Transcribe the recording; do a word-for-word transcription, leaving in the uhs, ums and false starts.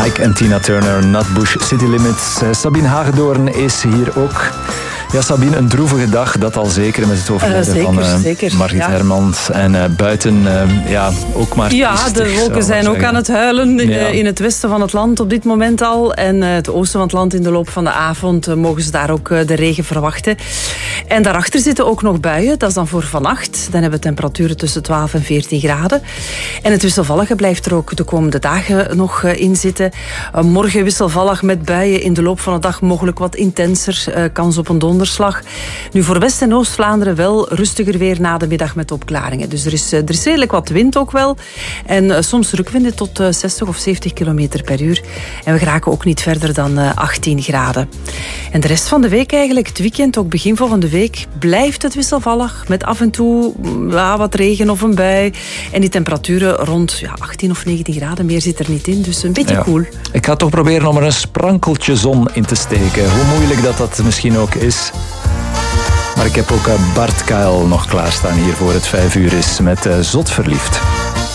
Mike en Tina Turner, Nutbush City Limits. Uh, Sabine Hagedoorn is hier ook. Ja, Sabine, een droevige dag, dat al zeker met het overlijden uh, van uh, Margriet ja. Hermans. En uh, buiten, uh, ja, ook maar Ja, triestig, de wolken zijn ook zeggen. aan het huilen in, ja. in het westen van het land op dit moment al. En uh, het oosten van het land in de loop van de avond uh, mogen ze daar ook uh, de regen verwachten. En daarachter zitten ook nog buien, dat is dan voor vannacht. Dan hebben we temperaturen tussen twaalf en veertien graden. En het wisselvallige blijft er ook de komende dagen nog uh, in zitten. Uh, morgen wisselvallig met buien in de loop van de dag mogelijk wat intenser. Uh, kans op een donderslag. Nu voor West- en Oost-Vlaanderen wel rustiger weer na de middag met opklaringen. Dus er is, er is redelijk wat wind ook wel. En uh, soms rukwinden tot uh, zestig of zeventig kilometer per uur. En we geraken ook niet verder dan uh, achttien graden. En de rest van de week eigenlijk, het weekend, ook begin volgende week, blijft het wisselvallig. Met af en toe ja, wat regen of een bui. En die temperaturen rond ja, achttien of negentien graden. Meer zit er niet in, dus een beetje ja. koel. Ik ga toch proberen om er een sprankeltje zon in te steken. Hoe moeilijk dat dat misschien ook is. Maar ik heb ook Bart Kuil nog klaarstaan hier voor het vijf uur is met uh, Zot Verliefd.